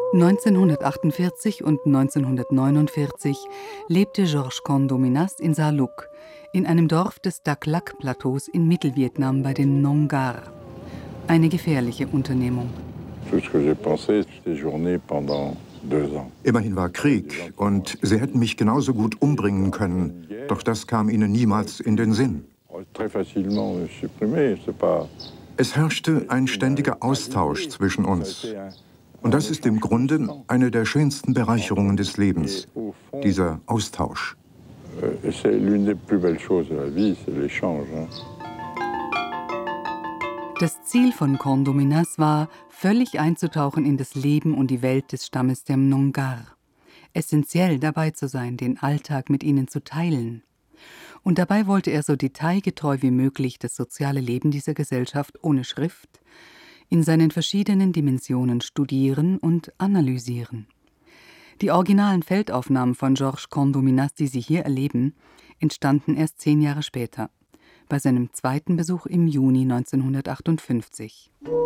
1948 und 1949 lebte Georges Condominas in Sa Luc, in einem Dorf des Daklak-Plateaus in Mittelvietnam bei den Nong-Gar. Eine gefährliche Unternehmung. Immerhin war Krieg und sie hätten mich genauso gut umbringen können, doch das kam ihnen niemals in den Sinn. Es herrschte ein ständiger Austausch zwischen uns. Und das ist im Grunde eine der schönsten Bereicherungen des Lebens, dieser Austausch. Das Ziel von Condominas war, völlig einzutauchen in das Leben und die Welt des Stammes der Nong-Gar. Essentiell dabei zu sein, den Alltag mit ihnen zu teilen. Und dabei wollte er so detailgetreu wie möglich das soziale Leben dieser Gesellschaft ohne Schrift in seinen verschiedenen Dimensionen studieren und analysieren. Die originalen Feldaufnahmen von Georges Condominas, die Sie hier erleben, entstanden erst 10 Jahre später, bei seinem zweiten Besuch im Juni 1958.